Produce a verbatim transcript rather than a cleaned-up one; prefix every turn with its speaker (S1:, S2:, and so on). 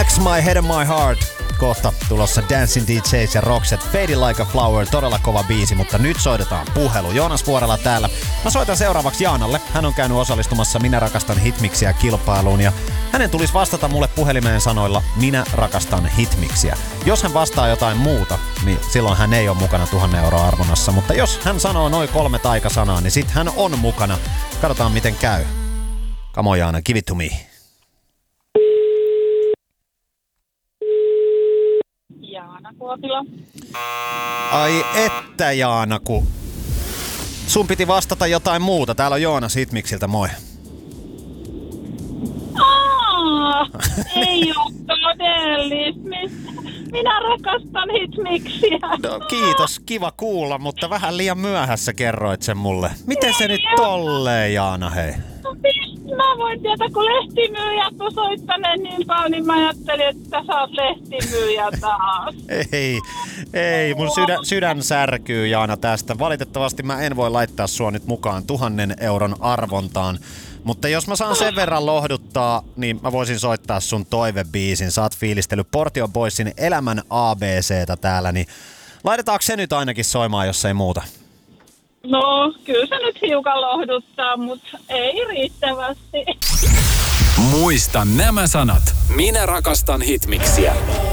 S1: Max, My Head and My Heart. Kohta tulossa Dancing D Js ja Roxette, Fading Like a Flower, todella kova biisi, mutta nyt soitetaan puhelu. Joonas Vuorela täällä. Mä soitan seuraavaksi Jaanalle. Hän on käynyt osallistumassa Minä rakastan hitmiksiä kilpailuun ja hänen tulisi vastata mulle puhelimeen sanoilla Minä rakastan hitmiksiä. Jos hän vastaa jotain muuta, niin silloin hän ei ole mukana tuhannen euroa arvonnassa, mutta jos hän sanoo noin kolme taikasanaa, niin sit hän on mukana. Katsotaan miten käy. Come on Jaana, give it to me.
S2: Jaana Kuopila.
S1: Ai että Jaana, kun sun piti vastata jotain muuta. Täällä on Joonas Hitmiksiltä, moi.
S2: Aa, ei oo todellista. Minä rakastan hitmiksiä.
S1: No, kiitos, kiva kuulla, mutta vähän liian myöhässä kerroit sen mulle. Miten se nyt tolleen, Jaana, hei?
S2: Mä voin tietää, kun lehtimyyjät on soittaneet niin paljon, niin mä ajattelin, että sä oot lehtimyyjä taas.
S1: Ei, ei, mun sydän, sydän särkyy, Jaana, tästä. Valitettavasti mä en voi laittaa sua nyt mukaan tuhannen euron arvontaan. Mutta jos mä saan sen verran lohduttaa, niin mä voisin soittaa sun toivebiisin. Sä oot fiilistellyt Portio Boysin Elämän A B C:tä täällä, niin laitetaanko se nyt ainakin soimaan, jos ei muuta?
S2: No, kyllä se nyt hiukan lohduttaa, mutta ei riittävästi.
S3: Muista nämä sanat. Minä rakastan hitmiksiä.